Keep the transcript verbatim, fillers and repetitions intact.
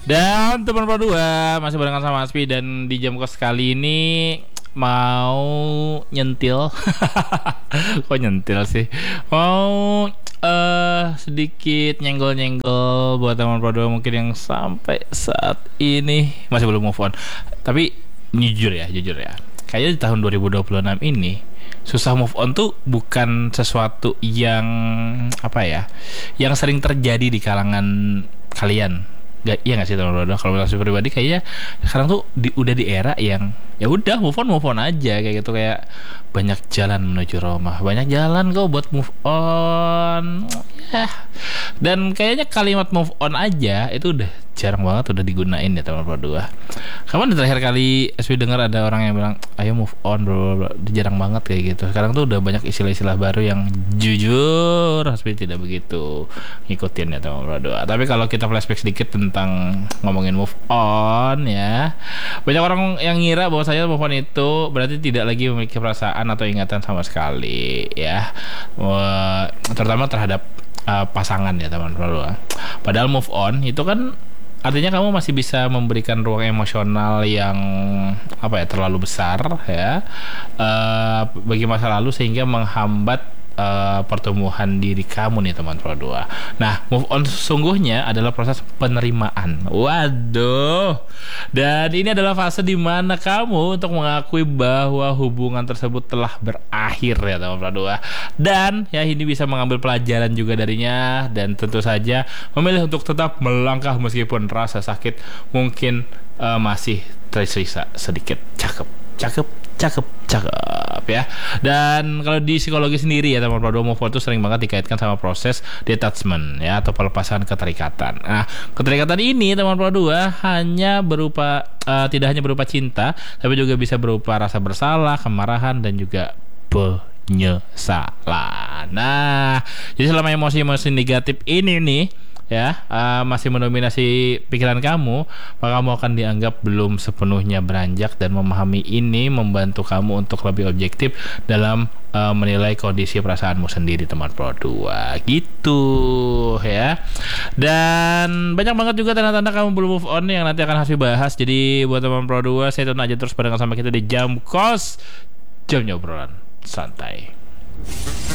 Dan teman Pro dua masih barengan sama Aspi. Dan di jam kos kali ini mau nyentil. Kok nyentil sih? Mau uh, sedikit nyenggol-nyenggol buat teman Pro dua mungkin yang sampai saat ini masih belum move on. Tapi jujur ya, jujur ya, kayaknya di tahun dua ribu dua puluh enam ini susah move on tuh bukan sesuatu yang apa ya, yang sering terjadi di kalangan kalian. Gak, iya nggak sih teman-teman? Kalau langsung pribadi kayaknya sekarang tuh di, udah di era yang ya udah move on move on aja kayak gitu, kayak banyak jalan menuju Roma, banyak jalan kok buat move on ya. Dan kayaknya kalimat move on aja itu udah jarang banget udah digunain ya teman-teman dua. Kapan terakhir kali S P dengar ada orang yang bilang ayo move on bro, bro? Jarang banget kayak gitu. Sekarang tuh udah banyak istilah-istilah baru yang jujur S P tidak begitu ngikutin ya teman-teman dua. Tapi kalau kita flashback sedikit tentang ngomongin move on ya, banyak orang yang ngira bahwa saya move on itu berarti tidak lagi memiliki perasaan atau ingatan sama sekali ya, terutama terhadap uh, pasangan ya teman-teman dua. Padahal move on itu kan artinya kamu masih bisa memberikan ruang emosional yang apa ya, terlalu besar ya uh, bagi masa lalu sehingga menghambat Uh, pertumbuhan diri kamu nih teman Pro dua. Nah, move on sesungguhnya adalah proses penerimaan. Waduh. Dan ini adalah fase di mana kamu untuk mengakui bahwa hubungan tersebut telah berakhir ya teman Pro dua. Dan ya ini bisa mengambil pelajaran juga darinya, dan tentu saja memilih untuk tetap melangkah meskipun rasa sakit mungkin uh, masih tersisa sedikit. Cakep, cakep, cakep, cakep ya. Dan kalau di psikologi sendiri ya teman Pro dua, move on itu sering banget dikaitkan sama proses detachment ya, atau pelepasan keterikatan. Nah, keterikatan ini teman Pro dua hanya berupa uh, tidak hanya berupa cinta, tapi juga bisa berupa rasa bersalah, kemarahan, dan juga penyesalan. Nah, jadi selama emosi-emosi negatif ini nih ya uh, masih mendominasi pikiran kamu, maka kamu akan dianggap belum sepenuhnya beranjak, dan memahami ini membantu kamu untuk lebih objektif dalam uh, menilai kondisi perasaanmu sendiri teman Pro dua gitu ya. Dan banyak banget juga tanda-tanda kamu belum move on yang nanti akan Hasbi bahas. Jadi buat teman Pro dua, stay tune aja terus barengan sama kita di Jam Kos, jamnya obrolan santai.